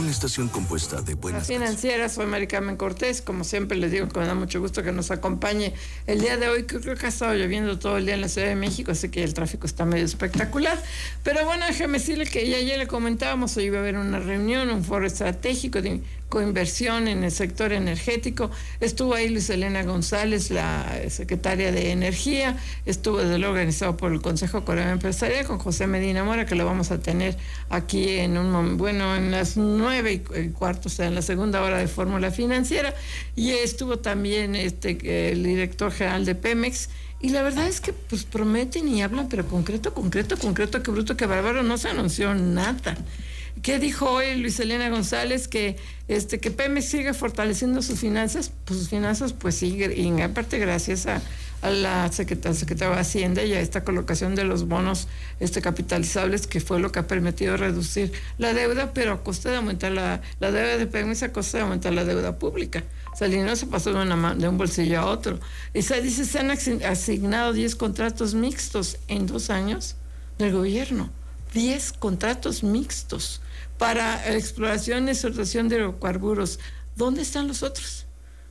Una estación compuesta de buenas financiera, soy Mari Carmen Cortés. Como siempre les digo que me da mucho gusto que nos acompañe el día de hoy, que creo que ha estado lloviendo todo el día en la Ciudad de México, así que el tráfico está medio espectacular. Pero bueno, déjeme decirle que ya ayer le comentábamos, hoy iba a haber una reunión, un foro estratégico de coinversión en el sector energético. Estuvo ahí Luisa Elena González, la secretaria de Energía, estuvo desde luego organizado por el Consejo Coreano Empresarial con José Medina Mora, que lo vamos a tener aquí en un momento, bueno, en las 9:15, o sea, en la segunda hora de Fórmula Financiera, y estuvo también el director general de Pemex. Y la verdad es que pues prometen y hablan, pero concreto, qué bruto, qué bárbaro, no se anunció nada. ¿Qué dijo hoy Luis Elena González? Que Pemex sigue fortaleciendo sus finanzas, pues sigue, y en gran parte gracias a la secretaria de Hacienda y a esta colocación de los bonos capitalizables, que fue lo que ha permitido reducir la deuda, pero a costa de aumentar la deuda de Pemex, a costa de aumentar la deuda pública. O sea, el dinero se pasó de un bolsillo a otro. Dice, se han asignado 10 contratos mixtos en 2 años del gobierno. 10 contratos mixtos para exploración y explotación de hidrocarburos. ¿Dónde están los otros?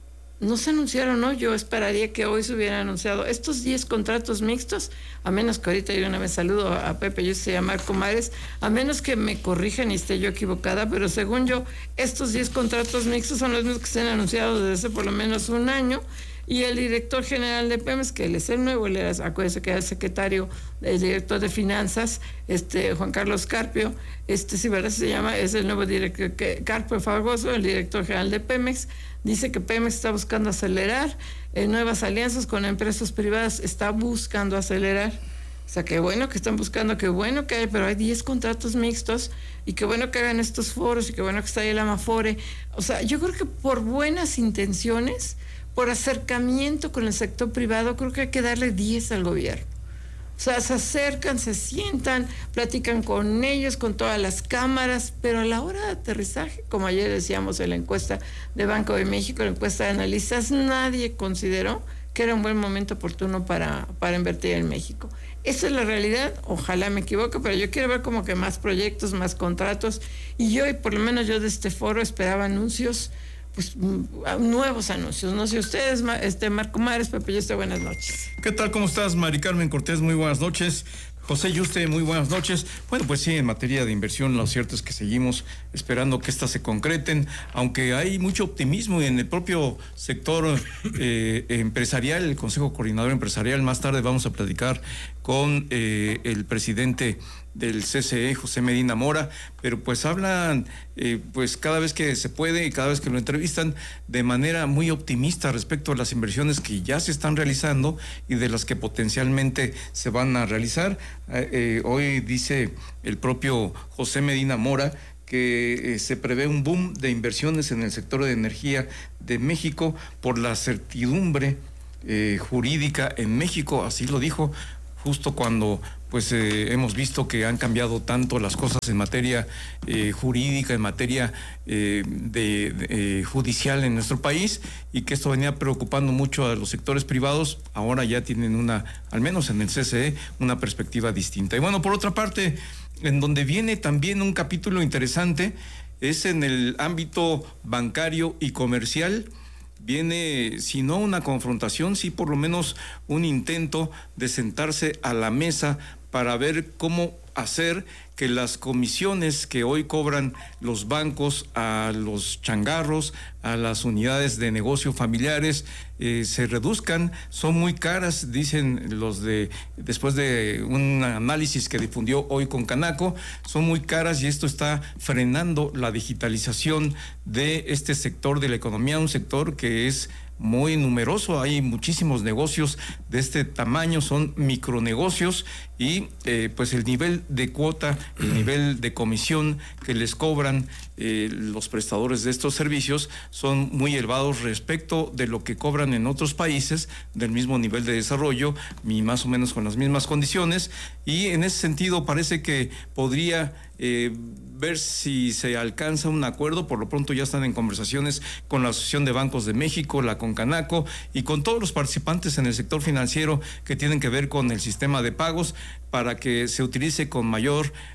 No se anunciaron, ¿no? Yo esperaría que hoy se hubieran anunciado estos 10 contratos mixtos, a menos que ahorita yo una vez saludo a Pepe, yo soy a Marco Mares, a menos que me corrijan y esté yo equivocada, pero según yo, estos 10 contratos mixtos son los mismos que se han anunciado desde hace por lo menos un año. Y el director general de Pemex, que él es el nuevo, acuérdense que era el secretario, el director de finanzas, Juan Carlos Carpio, sí, ¿verdad? Se llama, es el nuevo director, Carpio Fagoso, el director general de Pemex, dice que Pemex está buscando acelerar nuevas alianzas con empresas privadas, está buscando acelerar. O sea, qué bueno que están buscando, qué bueno que hay, pero hay 10 contratos mixtos, y qué bueno que hagan estos foros, y qué bueno que está ahí el Amafore. O sea, yo creo que por buenas intenciones, por acercamiento con el sector privado, creo que hay que darle 10 al gobierno. O sea, se acercan, se sientan, platican con ellos, con todas las cámaras, pero a la hora de aterrizaje, como ayer decíamos en la encuesta de Banco de México, la encuesta de analistas, nadie consideró que era un buen momento oportuno para invertir en México. Esa es la realidad, ojalá me equivoque, pero yo quiero ver como que más proyectos, más contratos, y por lo menos yo de este foro esperaba anuncios, pues nuevos anuncios. No sé ustedes, Marco Mares, Pepe Yuste, buenas noches. ¿Qué tal? ¿Cómo estás, Mari Carmen Cortés? Muy buenas noches. José Yuste, muy buenas noches. Bueno, pues sí, en materia de inversión, lo cierto es que seguimos esperando que estas se concreten, aunque hay mucho optimismo en el propio sector empresarial, el Consejo Coordinador Empresarial. Más tarde vamos a platicar con el presidente del CCE, José Medina Mora, pero pues hablan pues cada vez que se puede y cada vez que lo entrevistan de manera muy optimista respecto a las inversiones que ya se están realizando y de las que potencialmente se van a realizar. Hoy dice el propio José Medina Mora que se prevé un boom de inversiones en el sector de energía de México por la certidumbre jurídica en México, así lo dijo, justo cuando pues hemos visto que han cambiado tanto las cosas en materia jurídica, en materia judicial en nuestro país, y que esto venía preocupando mucho a los sectores privados. Ahora ya tienen al menos en el CCE, una perspectiva distinta. Y bueno, por otra parte, en donde viene también un capítulo interesante, es en el ámbito bancario y comercial. Viene, si no una confrontación, sí por lo menos un intento de sentarse a la mesa para ver cómo hacer que las comisiones que hoy cobran los bancos a los changarros, a las unidades de negocio familiares, se reduzcan. Son muy caras, dicen después de un análisis que difundió hoy con Canaco, son muy caras, y esto está frenando la digitalización de este sector de la economía, un sector que es muy numeroso. Hay muchísimos negocios de este tamaño, son micronegocios, y pues el nivel de cuota, el nivel de comisión que les cobran los prestadores de estos servicios son muy elevados respecto de lo que cobran en otros países del mismo nivel de desarrollo y más o menos con las mismas condiciones, y en ese sentido parece que podría ver si se alcanza un acuerdo. Por lo pronto ya están en conversaciones con la Asociación de Bancos de México, la Concanaco, y con todos los participantes en el sector financiero que tienen que ver con el sistema de pagos, para que se utilice con mayor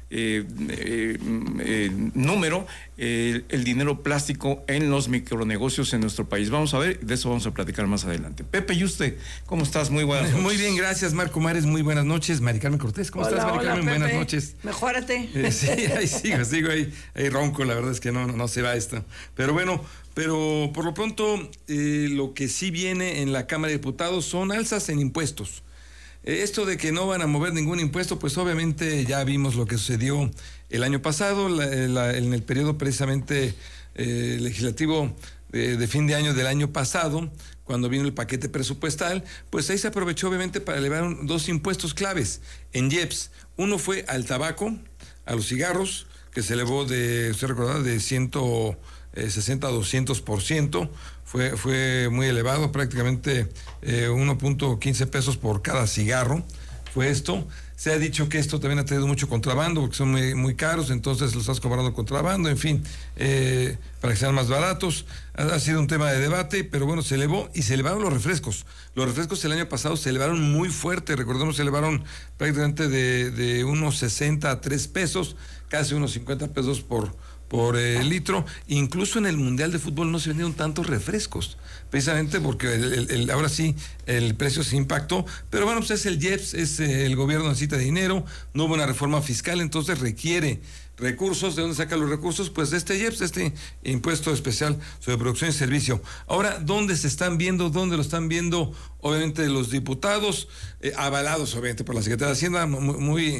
número el dinero plástico en los micronegocios en nuestro país. Vamos a ver, de eso vamos a platicar más adelante. Pepe, ¿y usted? ¿Cómo estás? Muy buenas noches. Muy bien, gracias, Marco Mares. Muy buenas noches. Mari Carmen Cortés, ¿cómo estás, Mari Carmen? Pepe. Buenas noches. Mejórate. Sí, ahí sigo ahí ronco, la verdad es que no se va esto. Pero bueno, por lo pronto, lo que sí viene en la Cámara de Diputados son alzas en impuestos. Esto de que no van a mover ningún impuesto, pues obviamente ya vimos lo que sucedió el año pasado, en el periodo precisamente legislativo de fin de año del año pasado, cuando vino el paquete presupuestal, pues ahí se aprovechó obviamente para elevar dos impuestos claves en IEPS. Uno fue al tabaco, a los cigarros, que se elevó usted recordará, de 160 a 200%. Fue muy elevado, prácticamente 1.15 pesos por cada cigarro fue esto. Se ha dicho que esto también ha traído mucho contrabando, porque son muy caros, entonces los estás cobrando contrabando, en fin, para que sean más baratos. Ha sido un tema de debate, pero bueno, se elevó y se elevaron los refrescos. Los refrescos el año pasado se elevaron muy fuerte, recordemos, se elevaron prácticamente de unos 60 a 3 pesos, casi unos 50 pesos por litro. Incluso en el Mundial de Fútbol no se vendieron tantos refrescos, precisamente porque ahora sí el precio se impactó, pero bueno, pues es el IEPS, el gobierno necesita dinero, no hubo una reforma fiscal, entonces requiere recursos. ¿De dónde saca los recursos? Pues de este IEPS, este impuesto especial sobre producción y servicio. Ahora, ¿dónde lo están viendo? Obviamente los diputados, avalados obviamente por la Secretaría de Hacienda, muy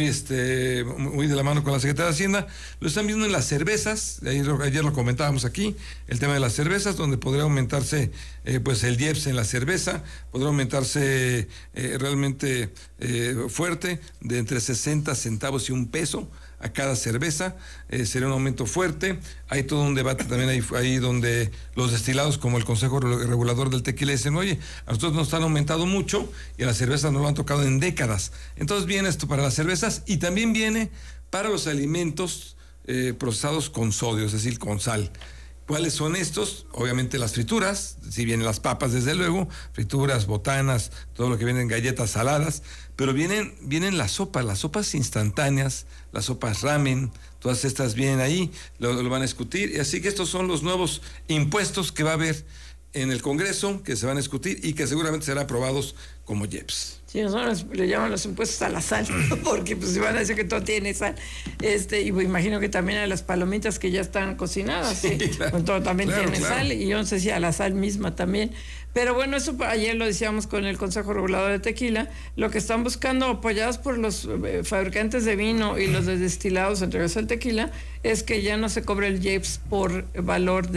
de la mano con la Secretaría de Hacienda. Lo están viendo en las cervezas, ayer lo comentábamos aquí, el tema de las cervezas, donde podría aumentarse pues el IEPS en la cerveza, podría aumentarse realmente fuerte, de entre 60 centavos y $1 a cada cerveza. Sería un aumento fuerte. Hay todo un debate también ahí donde los destilados, como el Consejo Regulador del Tequila, dicen: oye, a nosotros nos han aumentado mucho y a las cervezas no lo han tocado en décadas. Entonces viene esto para las cervezas y también viene para los alimentos procesados con sodio, es decir, con sal. ¿Cuáles son estos? Obviamente las frituras, si vienen las papas, desde luego, frituras, botanas, todo lo que vienen, galletas saladas, pero vienen las sopas instantáneas, las sopas ramen, todas estas vienen ahí, lo van a discutir, y así que estos son los nuevos impuestos que va a haber en el Congreso, que se van a discutir y que seguramente serán aprobados como IEPS. Sí, nosotros le llaman los impuestos a la sal, porque pues van a decir que todo tiene sal. Y pues, imagino que también a las palomitas que ya están cocinadas, sí, claro, todo también claro, tiene sal, y yo no sé si a la sal misma también. Pero bueno, eso ayer lo decíamos con el Consejo Regulador de Tequila, lo que están buscando, apoyados por los fabricantes de vino y los de destilados entregados al tequila, es que ya no se cobre el IEPS por valor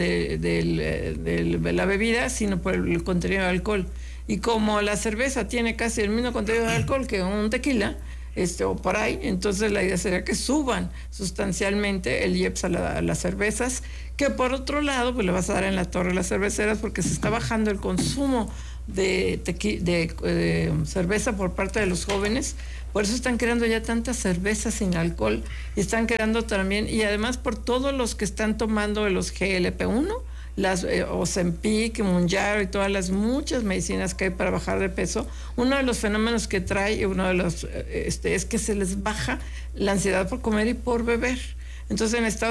de la bebida, sino por el contenido de alcohol. Y como la cerveza tiene casi el mismo contenido de alcohol que un tequila, o por ahí, entonces la idea sería que suban sustancialmente el IEPS a las cervezas, que por otro lado, pues le vas a dar en la torre a las cerveceras, porque se está bajando el consumo de cerveza por parte de los jóvenes. Por eso están creando ya tantas cervezas sin alcohol, y están creando también, y además por todos los que están tomando los GLP-1, las Ozempic, Mounjaro y todas las muchas medicinas que hay para bajar de peso. Uno de los fenómenos que trae, es que se les baja la ansiedad por comer y por beber. Entonces en Estados